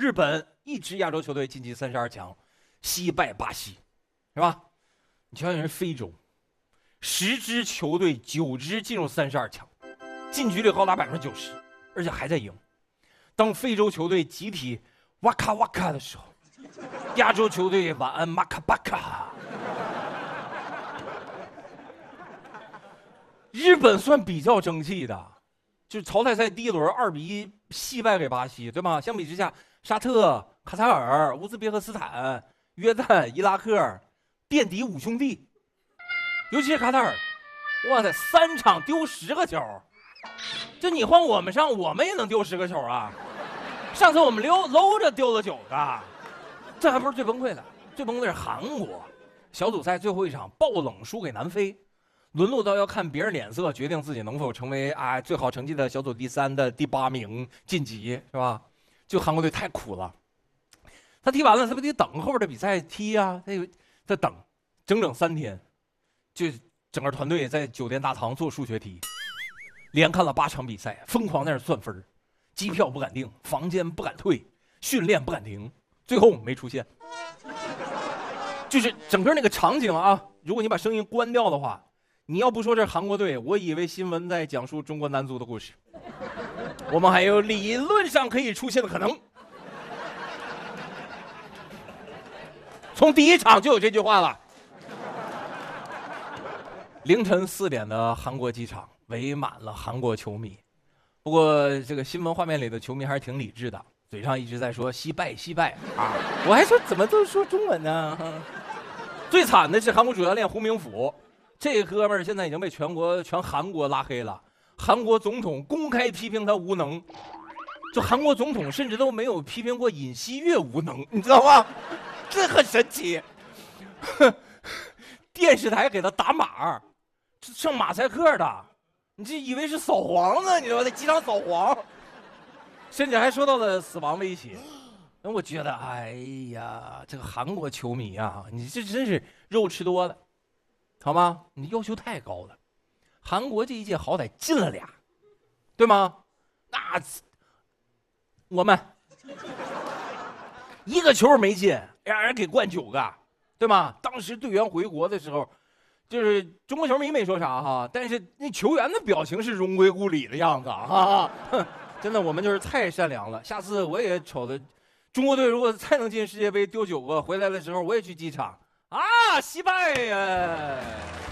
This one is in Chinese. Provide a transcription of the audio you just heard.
日本一支亚洲球队晋级32强，惜败巴西，是吧？你瞧瞧人非洲，10支球队9支进入32强，进局率高达90%，而且还在赢。当非洲球队集体哇咔哇咔的时候，亚洲球队晚安马卡巴卡。日本算比较争气的，就是淘汰赛第一轮2-1惜败给巴西，对吗？相比之下，沙特、卡塔尔、乌兹别克斯坦、约旦、伊拉克垫底5兄弟，尤其是卡塔尔，哇塞，3场丢10个球，就你换我们上，我们也能丢10个球啊！上次我们搂着丢了9个，这还不是最崩溃的，最崩溃的是韩国，小组赛最后一场爆冷输给南非。沦落到要看别人脸色决定自己能否成为最好成绩的小组第3的第8名晋级，是吧？就韩国队太苦了，他踢完了，他不得等后边的比赛踢啊？他等整整3天，就整个团队在酒店大堂做数学题，连看了8场比赛，疯狂在那算分，机票不敢订，房间不敢退，训练不敢停，最后没出现。就是整个那个场景啊，如果你把声音关掉的话。你要不说这是韩国队，我以为新闻在讲述中国男足的故事。我们还有理论上可以出现的可能。从第1场就有这句话了。凌晨4点的韩国机场围满了韩国球迷，不过这个新闻画面里的球迷还是挺理智的，嘴上一直在说惜败惜败啊！我还说怎么都说中文呢？最惨的是韩国主教练胡明甫。这哥们儿现在已经被全韩国拉黑了，韩国总统公开批评他无能，就韩国总统甚至都没有批评过尹锡悦无能，你知道吗？这很神奇。电视台给他打码，上马赛克的，你这以为是扫黄呢？你知道在机场扫黄，甚至还受到了死亡威胁。那我觉得，哎呀，这个韩国球迷啊，你这真是肉吃多了。好吗？你要求太高了。韩国这一届好歹进了俩，对吗？那我们1个球没进，让人给灌9个，对吗？当时队员回国的时候，就是中国球迷没说啥哈，但是那球员的表情是荣归故里的样子哈。真的，我们就是太善良了。下次我也瞅着中国队如果再能进世界杯丢9个，回来的时候我也去机场。惜败呀！